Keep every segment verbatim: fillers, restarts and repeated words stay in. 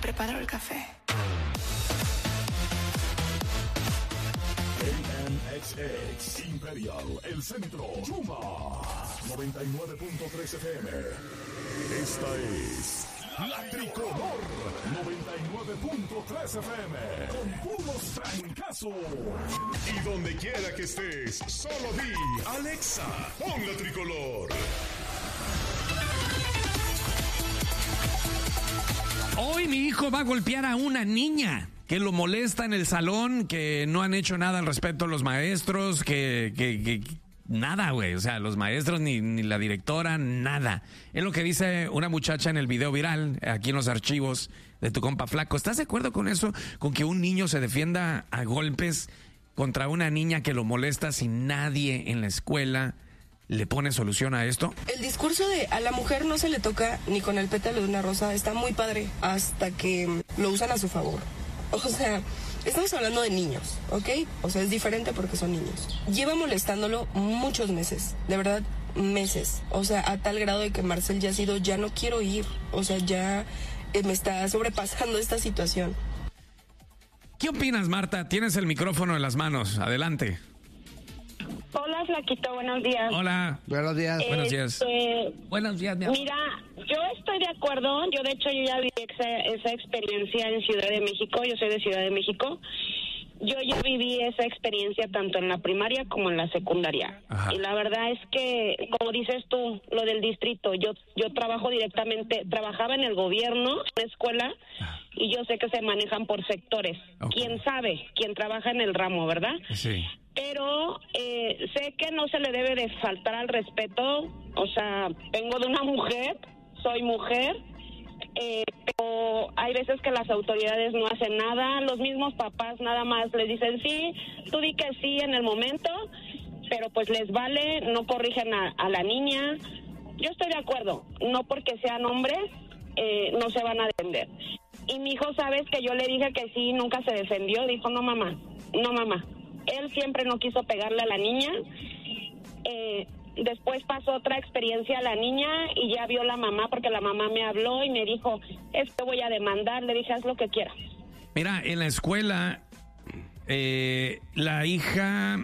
preparo el café. A M X X Imperial, El Centro, Yuma, noventa y nueve punto tres F M. Esta es La Tricolor, noventa y nueve punto tres F M, con puros trancazos. Y donde quiera que estés, solo di, Alexa, pon La Tricolor. Hoy mi hijo va a golpear a una niña que lo molesta en el salón, que no han hecho nada al respecto los maestros, que, que, que nada, güey. O sea, los maestros ni, ni la directora, nada. Es lo que dice una muchacha en el video viral, aquí en los archivos de tu compa Flaco. ¿Estás de acuerdo con eso? Con que un niño se defienda a golpes contra una niña que lo molesta sin nadie en la escuela le pone solución a esto. El discurso de a la mujer no se le toca ni con el pétalo de una rosa está muy padre hasta que lo usan a su favor. O sea, estamos hablando de niños, ¿ok? O sea, es diferente porque son niños. Lleva molestándolo muchos meses, de verdad, meses. O sea, a tal grado de que Marcel ya ha sido, ya no quiero ir. O sea, ya eh, me está sobrepasando esta situación. ¿Qué opinas, Marta? Tienes el micrófono en las manos. Adelante. Hola, Flaquito, buenos días. Hola. Buenos días. Este, Buenos días. Buenos días, mi amor. Mira, yo estoy de acuerdo. Yo, de hecho, yo ya viví esa, esa experiencia en Ciudad de México. Yo soy de Ciudad de México. Yo ya viví esa experiencia tanto en la primaria como en la secundaria. Ajá. Y la verdad es que, como dices tú, lo del distrito, yo yo trabajo directamente, trabajaba en el gobierno, en la escuela, Ajá. y yo sé que se manejan por sectores. Okay. ¿Quién sabe? ¿Quién trabaja en el ramo, verdad? Sí. Pero eh, sé que no se le debe de faltar al respeto. O sea, vengo de una mujer, soy mujer, eh, pero hay veces que las autoridades no hacen nada. Los mismos papás nada más les dicen sí, tú di que sí en el momento, pero pues les vale, no corrigen a, a la niña. Yo estoy de acuerdo, no porque sean hombres eh, no se van a defender. Y mi hijo, sabes que yo le dije que sí, nunca se defendió, dijo no mamá, no mamá. Él siempre no quiso pegarle a la niña. Eh, después pasó otra experiencia a la niña y ya vio la mamá, porque la mamá me habló y me dijo, esto voy a demandar. Le dije, haz lo que quieras. Mira, en la escuela, eh, la hija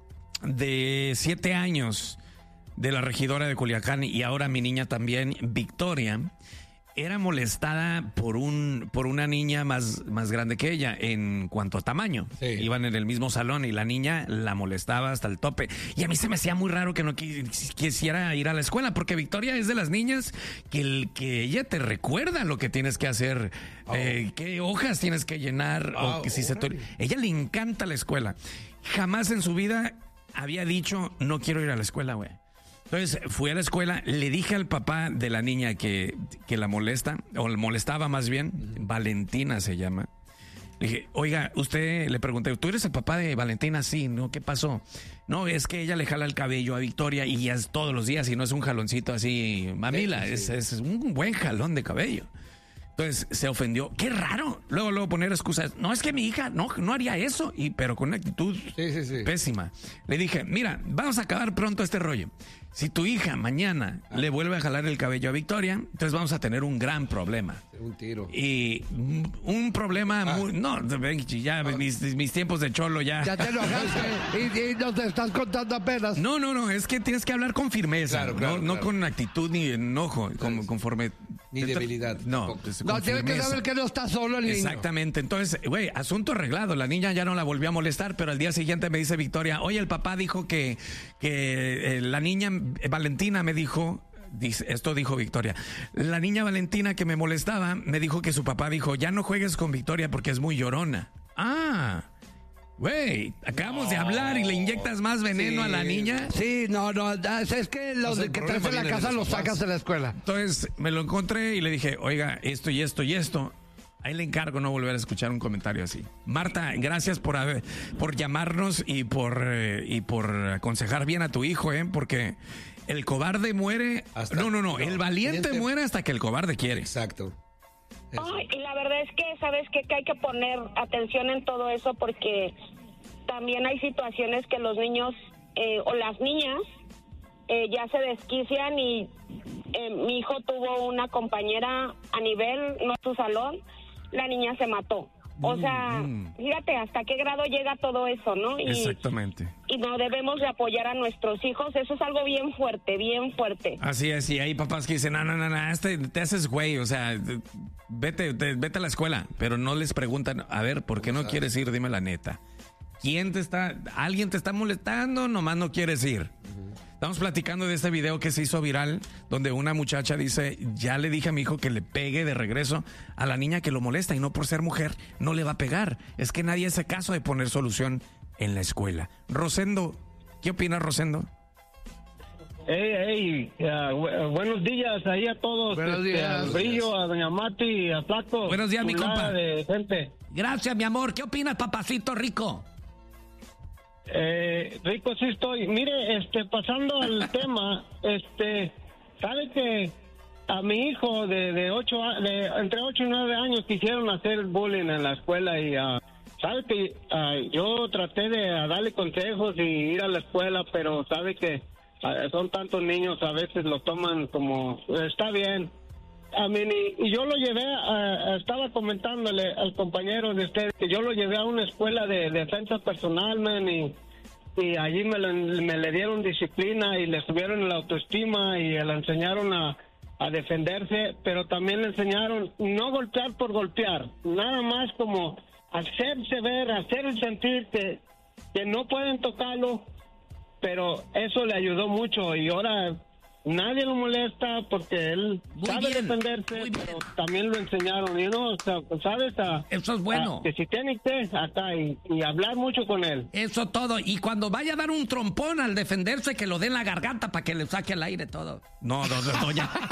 de siete años de la regidora de Culiacán y ahora mi niña también, Victoria, era molestada por un por una niña más, más grande que ella en cuanto a tamaño. Sí. Iban en el mismo salón y la niña la molestaba hasta el tope. Y a mí se me hacía muy raro que no quis, quisiera ir a la escuela, porque Victoria es de las niñas que, el, que ella te recuerda lo que tienes que hacer, oh. eh, qué hojas tienes que llenar. Oh, o que si se te... Ella le encanta la escuela. Jamás en su vida había dicho, no quiero ir a la escuela, güey. Entonces fui a la escuela, le dije al papá de la niña que, que la molesta, o le molestaba más bien, Valentina se llama. Le dije, oiga, usted, le pregunté, ¿tú eres el papá de Valentina? Sí, ¿no? ¿Qué pasó? No, es que ella le jala el cabello a Victoria y ya es todos los días y no es un jaloncito así, mamila, sí, sí. Es, es un buen jalón de cabello. Entonces se ofendió. ¡Qué raro! Luego, luego poner excusas. No, es que mi hija no, no haría eso. Y, pero con una actitud sí, sí, sí. pésima. Le dije, mira, vamos a acabar pronto este rollo. Si tu hija mañana ah. le vuelve a jalar el cabello a Victoria, entonces vamos a tener un gran problema. Un tiro. Y un problema ah. muy... No, ya ah. mis, mis tiempos de cholo ya... Ya te enojaste y, y no te estás contando apenas. No, no, no, es que tienes que hablar con firmeza. Claro, claro, no, claro. no con actitud ni enojo, como, conforme... Ni debilidad. No, pues, no tiene que saber que no está solo el niño. Exactamente. Entonces, güey, asunto arreglado. La niña ya no la volvió a molestar, pero al día siguiente me dice Victoria, oye, el papá dijo que, que eh, la niña eh, Valentina me dijo, dice, esto dijo Victoria, la niña Valentina que me molestaba me dijo que su papá dijo, ya no juegues con Victoria porque es muy llorona. Ah, güey, acabamos no. de hablar y le inyectas más veneno sí. a la niña. Sí, no, no, es que los o sea, que traes en la casa los sacas de la escuela. Entonces me lo encontré y le dije, oiga, esto y esto y esto. Ahí le encargo no volver a escuchar un comentario así. Marta, gracias por haber, por llamarnos y por eh, y por aconsejar bien a tu hijo, eh, porque el cobarde muere. Hasta, no, no, no, no, el valiente cliente... muere hasta que el cobarde quiere. Exacto. Ay, y la verdad es que, ¿sabes qué? Que hay que poner atención en todo eso porque también hay situaciones que los niños eh, o las niñas eh, ya se desquician y eh, mi hijo tuvo una compañera a nivel, no su salón, la niña se mató. O sea, mm. fíjate hasta qué grado llega todo eso, ¿no? Y, exactamente. Y no debemos de apoyar a nuestros hijos, eso es algo bien fuerte, bien fuerte. Así es, y hay papás que dicen, no, no, no, no, este, te haces güey, o sea, vete, te, vete a la escuela, pero no les preguntan, a ver, ¿por qué no quieres ir? Dime la neta. ¿Quién te está, alguien te está molestando? Nomás no quieres ir. Uh-huh. Estamos platicando de este video que se hizo viral, donde una muchacha dice, ya le dije a mi hijo que le pegue de regreso a la niña que lo molesta, y no por ser mujer no le va a pegar. Es que nadie hace caso de poner solución en la escuela. Rosendo, ¿qué opinas, Rosendo? Hey, hey, uh, bu- buenos días ahí a todos. Buenos días. Este, a Brillo, a Doña Mati, a Flaco. Buenos días, mi compa. De gente. Gracias, mi amor. ¿Qué opinas, papacito rico? Eh, rico sí estoy. Mire, este, pasando al tema, este, sabe que a mi hijo de, de ocho, de entre ocho y nueve años quisieron hacer bullying en la escuela y uh, sabe que uh, yo traté de uh, darle consejos y ir a la escuela, pero sabe que uh, son tantos niños, a veces lo toman como está bien. A mí, y, y yo lo llevé, a, a, estaba comentándole al compañero de usted que yo lo llevé a una escuela de, de defensa personal, man, y, y allí me, lo, me le dieron disciplina y le subieron la autoestima y le enseñaron a, a defenderse, pero también le enseñaron no golpear por golpear, nada más como hacerse ver, hacer sentir que, que no pueden tocarlo, pero eso le ayudó mucho y ahora nadie lo molesta porque él muy sabe bien, defenderse, pero también lo enseñaron, y no, o sea, ¿sabes? A, eso es bueno. A, que si tiene que acá y, y hablar mucho con él. Eso todo. Y cuando vaya a dar un trompón al defenderse, que lo dé en la garganta para que le saque el aire todo. No, no, no, no ya.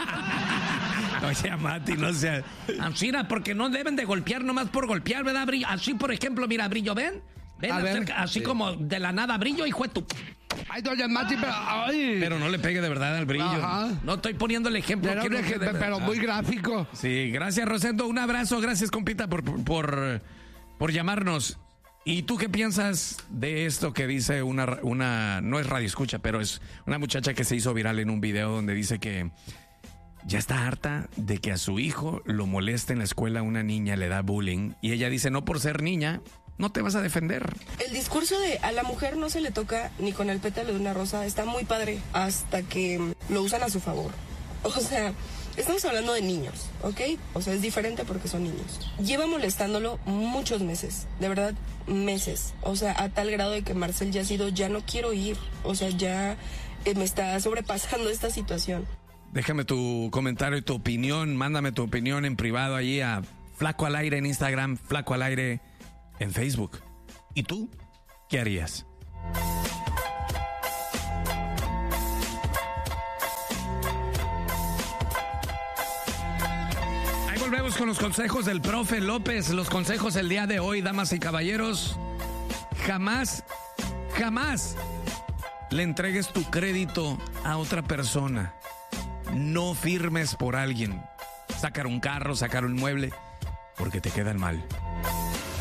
No sea Mati, no sea. Ancina, porque no deben de golpear nomás por golpear, ¿verdad, Brillo? Así, por ejemplo, mira, Brillo, ven. Ven, a acerca, ver, así sí. como de la nada, Brillo, hijo de tu... Ay, doña Mati, pero, ay. Pero no le pegue de verdad al Brillo. Ajá. No estoy poniendo el ejemplo. Pero, que no ejemplo, de... pero muy gráfico. Sí, gracias, Rosendo. Un abrazo, gracias, compita, por, por, por llamarnos. ¿Y tú qué piensas de esto que dice una, una, no es radio escucha, pero es una muchacha que se hizo viral en un video donde dice que ya está harta de que a su hijo lo moleste en la escuela, una niña le da bullying, y ella dice, no por ser niña, no te vas a defender. El discurso de a la mujer no se le toca ni con el pétalo de una rosa está muy padre hasta que lo usan a su favor. O sea, estamos hablando de niños, ¿ok? O sea, es diferente porque son niños. Lleva molestándolo muchos meses, de verdad, meses. O sea, a tal grado de que Marcel ya ha sido, ya no quiero ir. O sea, ya eh, me está sobrepasando esta situación. Déjame tu comentario y tu opinión. Mándame tu opinión en privado allí a Flaco al Aire en Instagram, Flaco al Aire en Facebook. ¿Y tú qué harías? Ahí volvemos con los consejos del profe López. Los consejos el día de hoy, damas y caballeros. Jamás, jamás le entregues tu crédito a otra persona. No firmes por alguien. Sacar un carro, sacar un mueble, porque te quedan mal.